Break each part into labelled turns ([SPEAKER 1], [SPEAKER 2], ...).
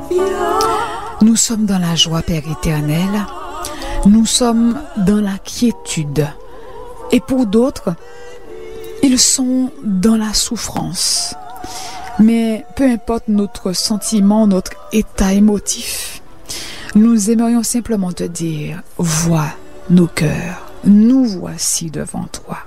[SPEAKER 1] Nous sommes dans la joie, Père éternel. Nous sommes dans la quiétude. Et pour d'autres, ils sont dans la souffrance. Mais peu importe notre sentiment, notre état émotif, nous aimerions simplement te dire, vois nos cœurs, nous voici devant toi.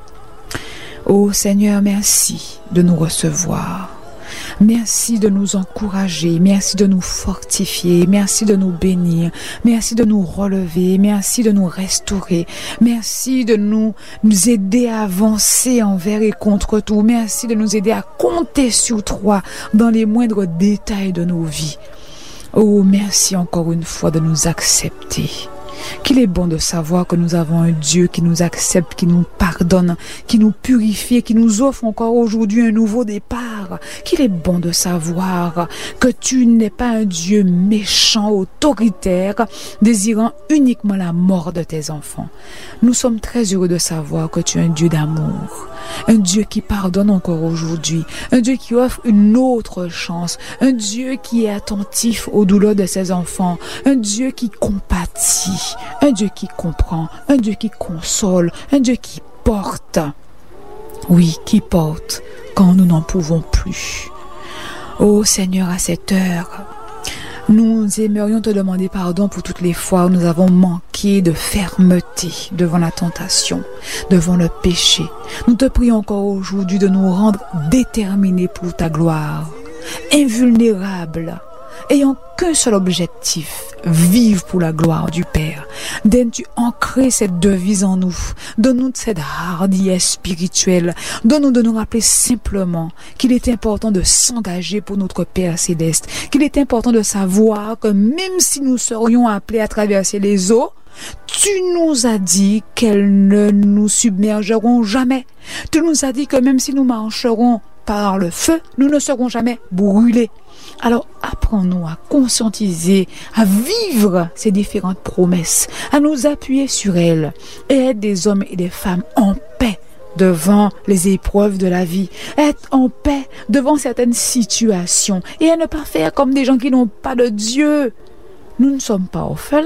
[SPEAKER 1] Ô Seigneur, merci de nous recevoir. Merci de nous encourager, merci de nous fortifier, merci de nous bénir, merci de nous relever, merci de nous restaurer, merci de nous aider à avancer envers et contre tout, merci de nous aider à compter sur toi dans les moindres détails de nos vies. Oh, merci encore une fois de nous accepter. Qu'il est bon de savoir que nous avons un Dieu qui nous accepte, qui nous pardonne, qui nous purifie, qui nous offre encore aujourd'hui un nouveau départ. Qu'il est bon de savoir que tu n'es pas un Dieu méchant, autoritaire, désirant uniquement la mort de tes enfants. Nous sommes très heureux de savoir que tu es un Dieu d'amour, un Dieu qui pardonne encore aujourd'hui, un Dieu qui offre une autre chance, un Dieu qui est attentif aux douleurs de ses enfants, un Dieu qui compatit, un Dieu qui comprend, un Dieu qui console, un Dieu qui porte. Oui, qui porte quand nous n'en pouvons plus. Ô Seigneur, à cette heure, nous aimerions te demander pardon pour toutes les fois où nous avons manqué de fermeté devant la tentation, devant le péché. Nous te prions encore aujourd'hui de nous rendre déterminés pour ta gloire, invulnérables, ayant qu'un seul objectif, vivre pour la gloire du Père. Donne-tu ancrer cette devise en nous. Donne-nous cette hardiesse spirituelle. Donne-nous de nous rappeler simplement qu'il est important de s'engager pour notre Père céleste. Qu'il est important de savoir que même si nous serions appelés à traverser les eaux, tu nous as dit qu'elles ne nous submergeront jamais. Tu nous as dit que même si nous marcherons par le feu, nous ne serons jamais brûlés. Alors apprends-nous à conscientiser, à vivre ces différentes promesses, à nous appuyer sur elles et être des hommes et des femmes en paix devant les épreuves de la vie, être en paix devant certaines situations et à ne pas faire comme des gens qui n'ont pas de Dieu. Nous ne sommes pas orphelins,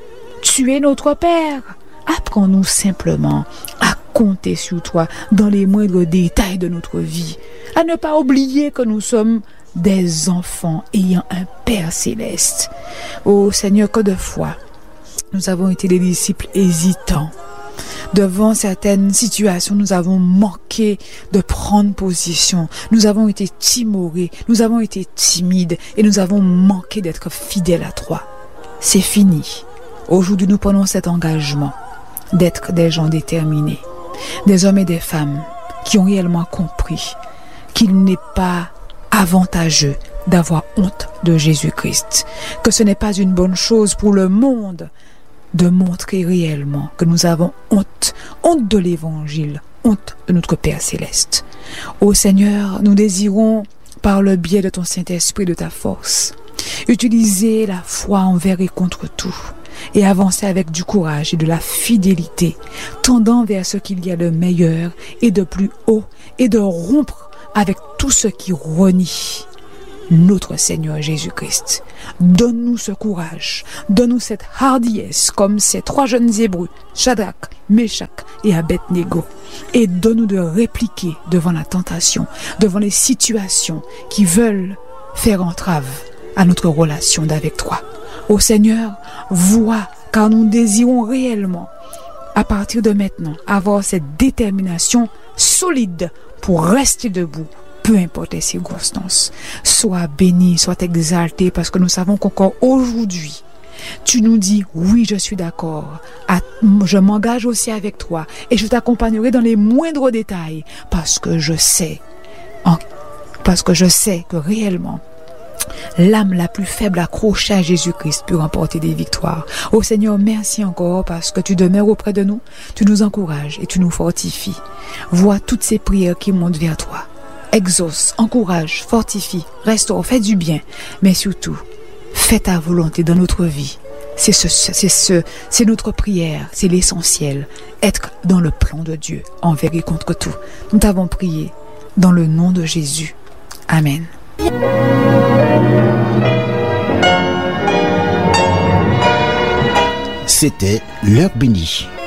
[SPEAKER 1] tu es notre Père. Apprends-nous simplement à compter sur toi dans les moindres détails de notre vie, à ne pas oublier que nous sommes des enfants ayant un Père céleste. Oh Seigneur, que de fois nous avons été des disciples hésitants. Devant certaines situations, nous avons manqué de prendre position. Nous avons été timorés, nous avons été timides et nous avons manqué d'être fidèles à toi. C'est fini. Aujourd'hui, nous prenons cet engagement d'être des gens déterminés, des hommes et des femmes qui ont réellement compris qu'il n'est pas avantageux d'avoir honte de Jésus-Christ, que ce n'est pas une bonne chose pour le monde de montrer réellement que nous avons honte de l'évangile, honte de notre Père céleste. Ô Seigneur, nous désirons, par le biais de ton Saint-Esprit, de ta force, utiliser la foi envers et contre tout, et avancer avec du courage et de la fidélité, tendant vers ce qu'il y a de meilleur et de plus haut, et de rompre avec tout ce qui renie notre Seigneur Jésus-Christ. Donne-nous ce courage, donne-nous cette hardiesse comme ces trois jeunes Hébreux, Shadrach, Meshach et Abednego, et donne-nous de répliquer devant la tentation, devant les situations qui veulent faire entrave à notre relation d'avec toi. Ô Seigneur, vois, car nous désirons réellement, à partir de maintenant, avoir cette détermination solide pour rester debout, peu importe les circonstances. Sois béni, sois exalté, parce que nous savons qu'encore aujourd'hui, tu nous dis, oui, je suis d'accord, je m'engage aussi avec toi, et je t'accompagnerai dans les moindres détails, parce que je sais que réellement, l'âme la plus faible accrochée à Jésus-Christ peut remporter des victoires. Ô Seigneur, merci encore parce que tu demeures auprès de nous, tu nous encourages et tu nous fortifies. Vois toutes ces prières qui montent vers toi. Exauce, encourage, fortifie, restaure, fais du bien, mais surtout, fais ta volonté dans notre vie. C'est notre prière, c'est l'essentiel. Être dans le plan de Dieu, envers et contre tout. Nous t'avons prié dans le nom de Jésus. Amen.
[SPEAKER 2] C'était l'heure bénie.